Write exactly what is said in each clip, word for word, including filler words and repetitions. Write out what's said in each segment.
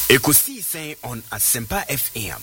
Ekusi saying on Asempa F M.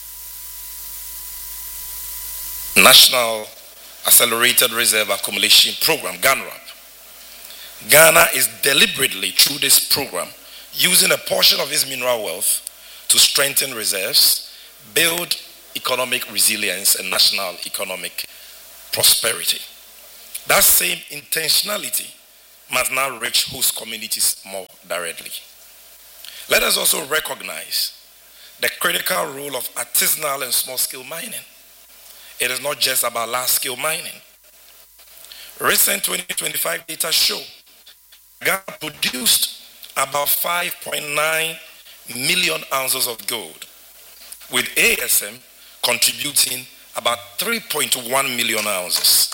National Accelerated Reserve Accumulation Program, GANRAP. Ghana is deliberately, through this program, using a portion of its mineral wealth to strengthen reserves, build economic resilience, and national economic prosperity. That same intentionality must now reach host communities more directly. Let us also recognize the critical role of artisanal and small-scale mining. It is not just about large-scale mining. Recent twenty twenty-five data show Ghana produced about five point nine million ounces of gold, with A S M contributing about three point one million ounces.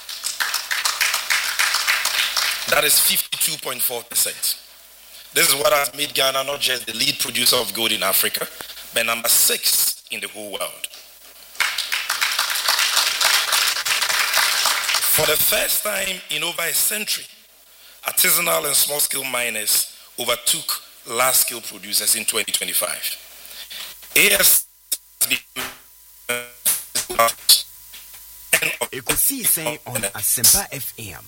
That is fifty-two point four percent. This is what has made Ghana not just the lead producer of gold in Africa, but number six in the whole world. For the first time in over a century, artisanal and small-scale miners overtook large-scale producers in twenty twenty-five. A S Ekusi saying on Asempa F M.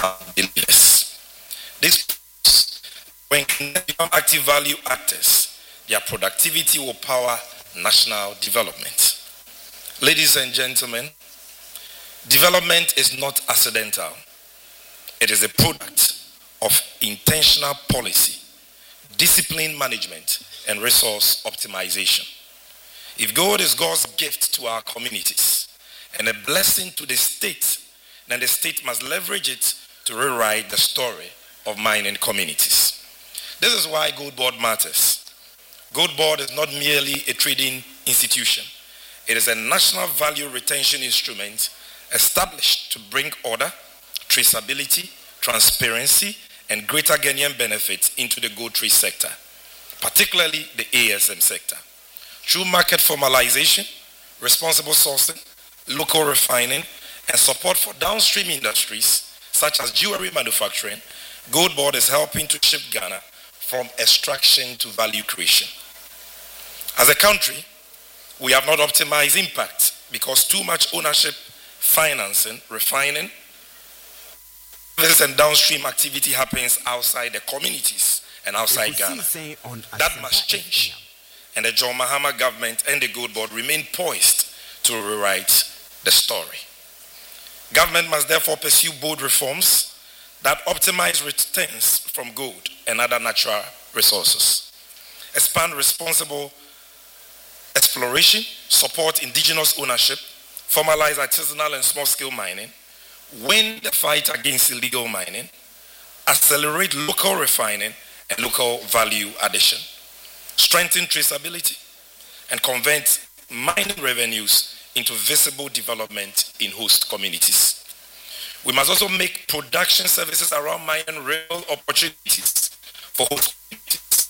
This, when they become active value actors, their productivity will power national development. Ladies and gentlemen, development is not accidental. It is a product of intentional policy, disciplined management, and resource optimization. If gold is God's gift to our communities and a blessing to the state, then the state must leverage it to rewrite the story of mining communities. This is why Gold Board matters. Gold Board is not merely a trading institution. It is a national value retention instrument established to bring order, traceability, transparency, and greater Ghanaian benefits into the gold trade sector, particularly the A S M sector. Through market formalization, responsible sourcing, local refining, and support for downstream industries such as jewelry manufacturing, Gold Board is helping to shift Ghana from extraction to value creation. As a country, we have not optimized impact because too much ownership, financing, refining, this and downstream activity happens outside the communities and outside Ghana. That must change. And the John Mahama government and the Gold Board remain poised to rewrite the story. Government must therefore pursue bold reforms that optimize returns from gold and other natural resources, expand responsible exploration, support indigenous ownership, formalize artisanal and small-scale mining, win the fight against illegal mining, accelerate local refining and local value addition, strengthen traceability, and convert mining revenues into visible development in host communities. We must also make production services around mining real opportunities for host communities.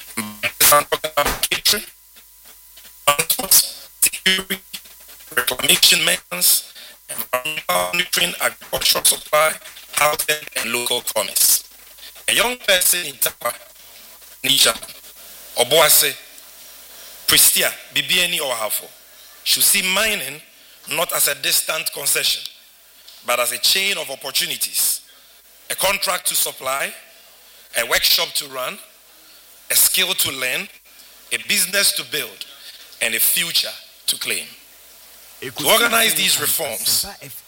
Catering, transport, security, reclamation maintenance, environmental, nutrient, agricultural supply, housing, and local commerce. A young person in Tapa, Nisha, Oboase, Pristia, Bibiani, or Hafo should see mining not as a distant concession, but as a chain of opportunities, a contract to supply, a workshop to run, a skill to learn, a business to build, and a future to claim. To organize these reforms,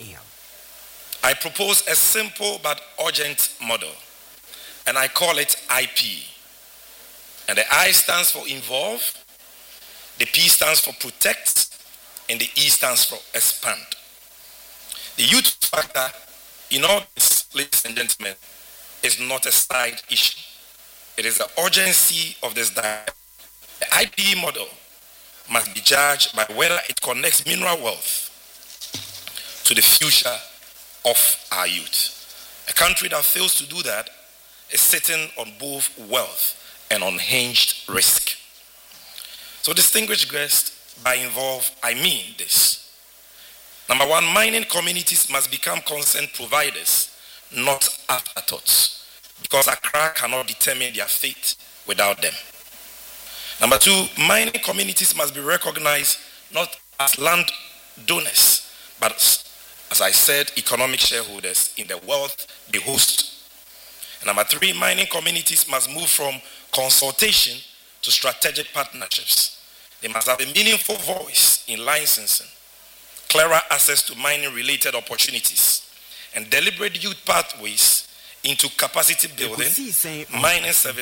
I propose a simple but urgent model, and I call it I P. And the I stands for involve, the P stands for protect, and the E stands for expand. The youth factor in all this, ladies and gentlemen, is not a side issue. It is the urgency of this dialogue. The I P model must be judged by whether it connects mineral wealth to the future of our youth. A country that fails to do that is sitting on both wealth and unhinged risk. So, distinguished guests, by involve, I mean this. Number one, mining communities must become consent providers, not afterthoughts, because Accra cannot determine their fate without them. Number two, mining communities must be recognized not as land donors, but as I said, economic shareholders in the wealth they host. And number three, mining communities must move from consultation to strategic partnerships. They must have a meaningful voice in licensing, clearer access to mining-related opportunities, and deliberate youth pathways into capacity building, mining services,